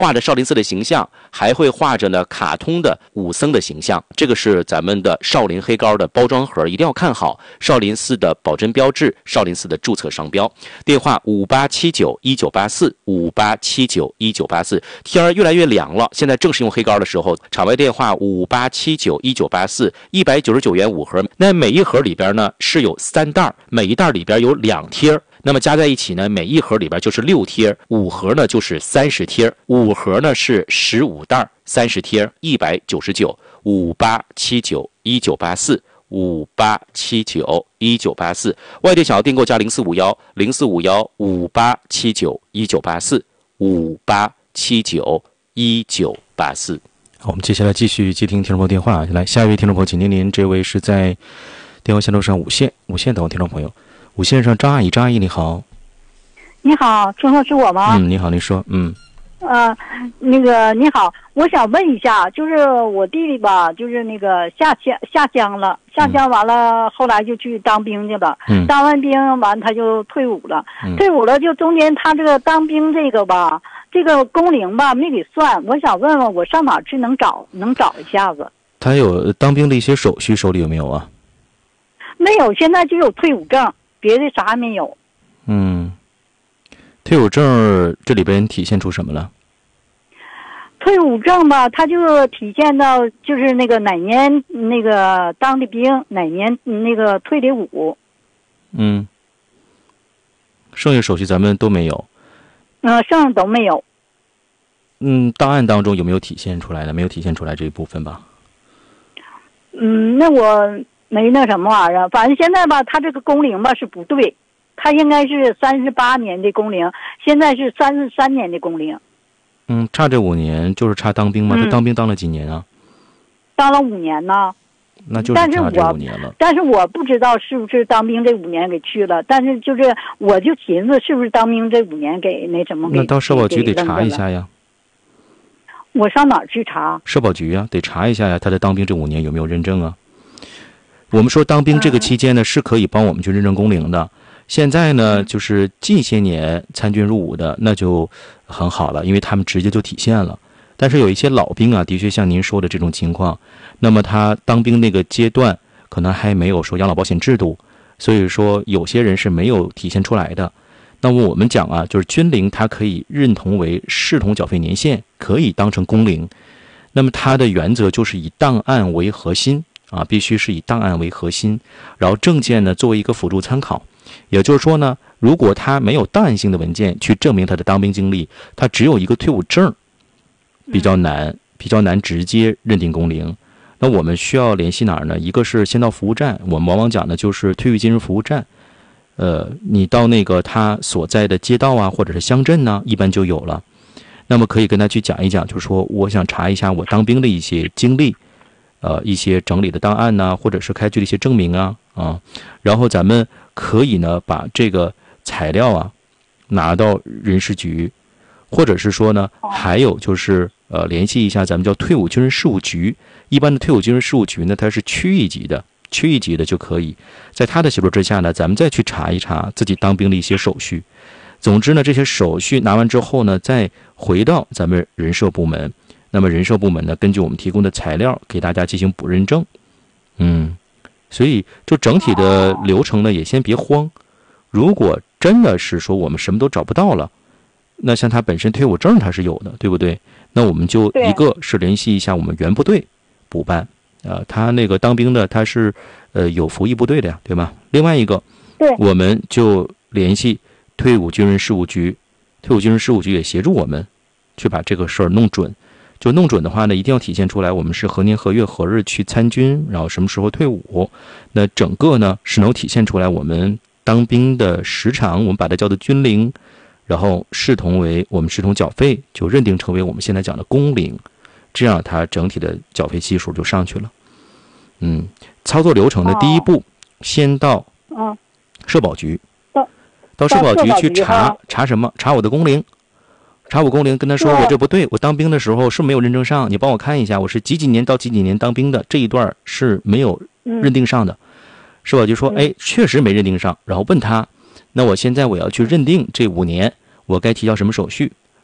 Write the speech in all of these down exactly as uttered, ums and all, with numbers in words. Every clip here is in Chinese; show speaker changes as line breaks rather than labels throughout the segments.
画着少林寺的形象，还会画着呢卡通的武僧的形象。这个是咱们的少林黑膏的包装盒，一定要看好少林寺的保真标志，少林寺的注册商标。电话五八七九一九八四五八七九一九八四。天儿越来越凉了，现在正是用黑膏的时候。场外电话五八七九一九八四，一百九十九元五盒。那每一盒里边呢是有三袋，每一袋里边有两贴。那么加在一起呢，每一盒里边就是六贴，五盒呢就是三十贴，五盒呢是十五袋，三十贴，一百九十九。五八七九一九八四，五八七九一九八四。外地想要订购加零四五幺零四五幺五八七九一九八四，五八七九一九八四。
好，我们接下来继续接听听众朋友电话。来，下一位听众朋友，请您您，这位是在电话线路上五线五线等听众朋友。五线上张阿姨，张阿姨你好。
你好，听说是我吗？
嗯，你好，您说。嗯。
呃，那个你好，我想问一下，就是我弟弟吧，就是那个下乡下乡了，下乡完了，后来就去当兵去了。嗯。当完兵完他就退伍了，嗯、退伍了就中间他这个当兵这个吧，这个工龄吧没给算，我想问问我上哪去能找能找一下子？
他有当兵的一些手续手里有没有啊？
没有，现在就有退伍证。别的啥也没有。
嗯，退伍证这里边体现出什么了？
退伍证吧，它就体现到就是那个哪年那个当的兵，哪年那个退的伍。
嗯，剩下手续咱们都没有。
嗯、呃，剩下都没有。
嗯，档案当中有没有体现出来的？没有体现出来这一部分吧？
嗯，那我。没那什么玩意儿，反正现在吧，他这个工龄吧是不对，他应该是三十八年的工龄，现在是三十三年的工龄。
嗯，差这五年就是差当兵吗？他、嗯、当兵当了几年啊？
当了五年呢。
那就是差这五年了。
但是我不知道是不是当兵这五年给去了，但是就是我就寻思是不是当兵这五年给那什么给。
那到社保局得查一下呀。
我上哪儿去查？
社保局呀，得查一下呀，他的当兵这五年有没有认证啊？我们说当兵这个期间呢，是可以帮我们去认证工龄的。现在呢，就是近些年参军入伍的，那就很好了，因为他们直接就体现了。但是有一些老兵啊，的确像您说的这种情况，那么他当兵那个阶段可能还没有说养老保险制度，所以说有些人是没有体现出来的。那么我们讲啊，就是军龄它可以认同为视同缴费年限，可以当成工龄。那么它的原则就是以档案为核心。啊，必须是以档案为核心，然后证件呢作为一个辅助参考。也就是说呢，如果他没有档案性的文件去证明他的当兵经历，他只有一个退伍证，比较难，比较难直接认定工龄。那我们需要联系哪儿呢？一个是先到服务站，我们往往讲的就是退役军人服务站。呃，你到那个他所在的街道啊，或者是乡镇呢，一般就有了。那么可以跟他去讲一讲，就是说我想查一下我当兵的一些经历。呃，一些整理的档案呐、啊，或者是开具的一些证明啊，啊，然后咱们可以呢把这个材料啊拿到人事局，或者是说呢，还有就是呃联系一下咱们叫退伍军人事务局。一般的退伍军人事务局呢，它是区域级的，区域级的就可以在他的协助之下呢，咱们再去查一查自己当兵的一些手续。总之呢，这些手续拿完之后呢，再回到咱们人社部门。那么人社部门呢，根据我们提供的材料给大家进行补认证。嗯，所以就整体的流程呢，也先别慌。如果真的是说我们什么都找不到了，那像他本身退伍证他是有的，对不对？那我们就一个是联系一下我们原部队补办，呃，他那个当兵的他是呃有服役部队的呀，对吧？另外一个，我们就联系退伍军人事务局，退伍军人事务局也协助我们去把这个事儿弄准。就弄准的话呢，一定要体现出来我们是何年何月何日去参军，然后什么时候退伍。那整个呢是能体现出来我们当兵的时长，我们把它叫做军龄，然后视同为我们视同缴费，就认定成为我们现在讲的工龄，这样它整体的缴费系数就上去了。嗯，操作流程的第一步，先到社保局，到社保局去查查什么？查我的工龄。查我工龄，跟他说我这不对，我当兵的时候是没有认证上，你帮我看一下，我是几几年到几几年当兵的，这一段是没有认定上的。社保局说，哎，确实没认定上。然后问他，那我现在我要去认定这五年，我该提交什么手续？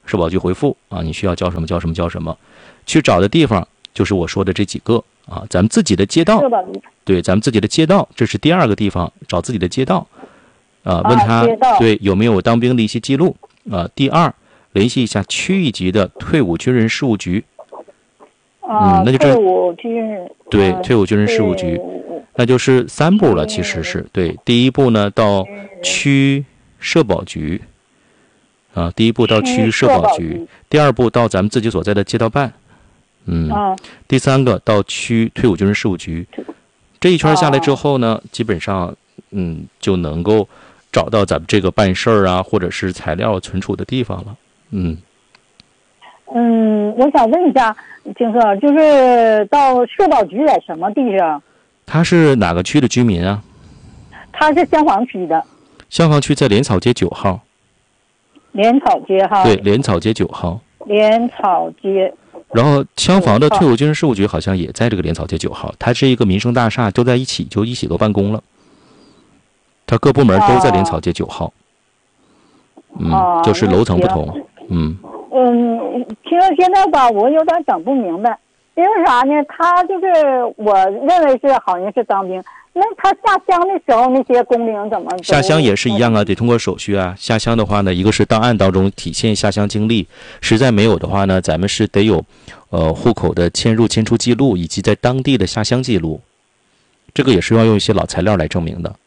社保局回复啊，你需要交什么交什么交什么。去找的地方就是我说的这几个啊，咱们自己的街道，对，咱们自己的街道，这是第二个地方，找自己的街道啊，问他对有没有当兵的一些记录啊。第二，联系一下区一级的退伍军人事务局。
嗯，
那就
退伍军
对退伍军人事务局，那就是三步了。其实是对，第一步呢到区社保局，啊，第一步到区社保局，第二步到咱们自己所在的街道办，嗯，第三个到区退伍军人事务局。这一圈下来之后呢，基本上嗯就能够找到咱们这个办事儿啊，或者是材料存储的地方了，嗯。
嗯，我想问一下，金哥，就是到社保局在什么地方？
他是哪个区的居民啊？
他是香坊区的。
香坊区在莲草街九号。
莲草街哈。
对，莲草街九号。
莲草街。
然后香坊的退伍军人事务局好像也在这个莲草街九号，它是一个民生大厦，都在一起，就一起都办公了。它各部门都在莲草街九号。嗯，就是楼层不同。嗯。
嗯，其实现在吧，我有点整不明白，因为啥呢？他就是我认为是好像是当兵，那他下乡的时候那些工龄怎么？
下乡也是一样啊，得通过手续啊。下乡的话呢，一个是档案当中体现下乡经历，实在没有的话呢，咱们是得有，呃，户口的迁入迁出记录以及在当地的下乡记录，这个也是要用一些老材料来证明的。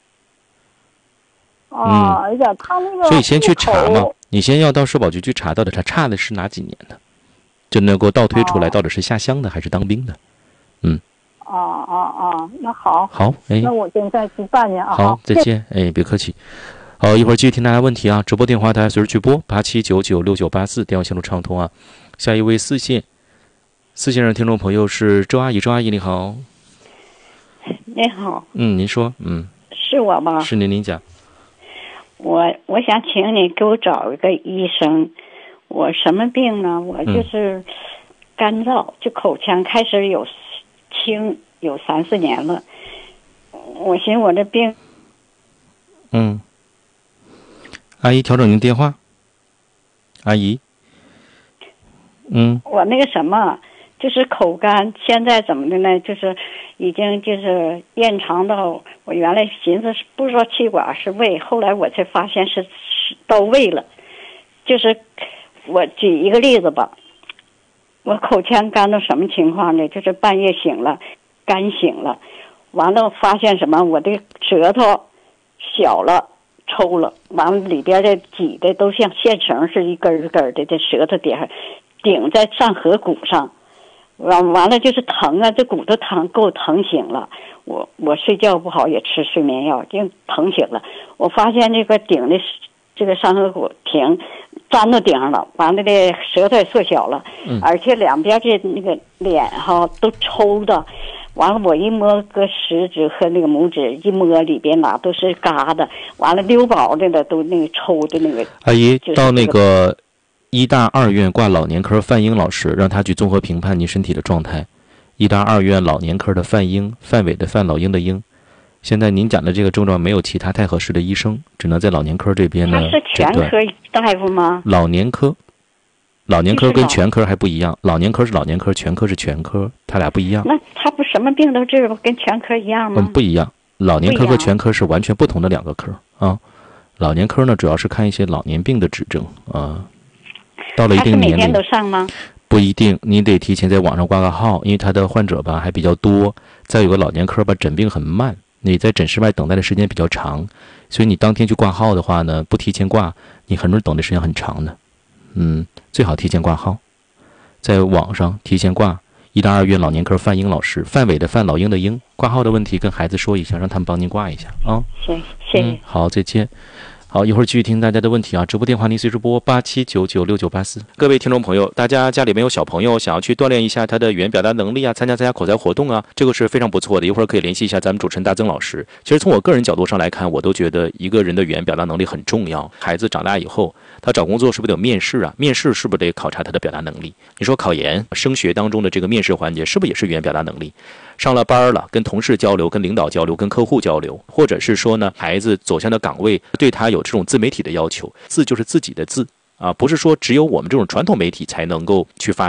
啊，哎呀，他那个，
所以先去查嘛。你先要到社保局去查到的，他差的是哪几年的，就能够倒推出来到底是下乡的还是当兵的。嗯。
啊啊啊，那好。
好，哎。
那我现在去办去啊。
好，再见。哎，别客气。好，一会儿继续听大家问题啊。直播电话大家随时去拨八七九九六九八四，电话线路畅通啊。下一位四线，四线上听众朋友是周阿姨，周阿姨你好。
你好。
嗯，您说，嗯。
是我吗？
是您，您讲。
我我想请你给我找一个医生，我什么病呢？我就是干燥，嗯、就口腔开始有青，有三四年了。我寻思我这病，
嗯，阿姨调整您电话，阿姨，嗯，
我那个什么，就是口干，现在怎么的呢？就是已经就是延长到我原来寻思是不知道气管是胃，后来我才发现是是到胃了。就是我举一个例子吧，我口腔干到什么情况呢？就是半夜醒了，干醒了，完了发现什么？我的舌头小了，抽了，完了里边的挤的都像线绳似的，一根一根的，这舌头顶顶在上颌骨上。完完了就是疼啊，这骨头疼，给我疼醒了。我我睡觉不好，也吃睡眠药，就疼醒了。我发现这个顶的这个上颌骨停粘到顶上了，完了的舌头也缩小了，嗯、而且两边这那个脸哈都抽的。完了我一摸个食指和那个拇指一摸里边哪都是疙瘩，完了溜薄的了都那个抽的那个。
阿姨、就是、到那个。医大二院挂老年科范英老师，让他去综合评判您身体的状态。医大二院老年科的范英，范伟的范，老鹰的鹰。现在您讲的这个症状没有其他太合适的医生，只能在老年科这边呢。
他是全科大夫吗？
老年科，老年科跟全科还不一样，老年科是老年科，全科是全科，他俩不一样。
那他不什么病都治，跟全科一样吗？
嗯，不一样。老年科和全科是完全不同的两个科啊。老年科呢，主要是看一些老年病的指征啊。到了一定年龄，
他是每天都上吗？
不一定，你得提前在网上挂个号，因为他的患者吧还比较多。再有个老年科吧，诊病很慢，你在诊室外等待的时间比较长，所以你当天去挂号的话呢，不提前挂，你很多人等的时间很长的。嗯，最好提前挂号，在网上提前挂。医大二院老年科范英老师，范伟的范，老鹰的鹰。挂号的问题跟孩子说一下，让他们帮您挂一下啊。
行，谢谢、
嗯。好，再见。好，一会儿继续听大家的问题啊！直播电话您随时拨八七九九六九八四。各位听众朋友，大家家里面有小朋友，想要去锻炼一下他的语言表达能力啊，参加参加口才活动啊，这个是非常不错的。一会儿可以联系一下咱们主持人大曾老师。其实从我个人角度上来看，我都觉得一个人的语言表达能力很重要。孩子长大以后，他找工作是不是得有面试啊？面试是不是得考察他的表达能力？你说考研、升学当中的这个面试环节，是不是也是语言表达能力？上了班了，跟同事交流，跟领导交流，跟客户交流，或者是说呢，孩子走向的岗位对他有这种自媒体的要求，自就是自己的自
啊，不是说只有我们这种传统媒体才能够去发